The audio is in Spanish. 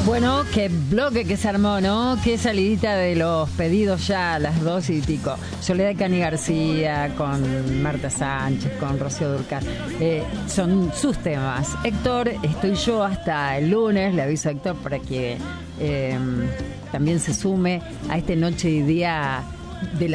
Bueno, qué bloque que se armó, ¿no? Qué salidita de los pedidos ya a las 2 y pico. Soledad Cani García, con Marta Sánchez, con Rocío Dúrcal. Son sus temas. Héctor, estoy yo hasta el lunes. Le aviso a Héctor para que también se sume a este noche y día de la